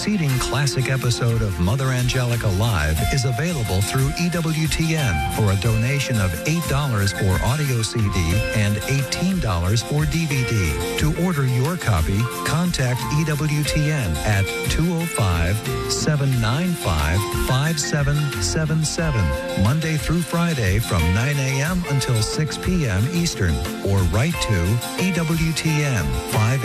preceding classic episode of Mother Angelica Live is available through EWTN for a donation of $8 for audio CD and $18 for DVD. To order your copy, contact EWTN at 205-795-5777, Monday through Friday from 9 a.m. until 6 p.m. Eastern, or write to EWTN 5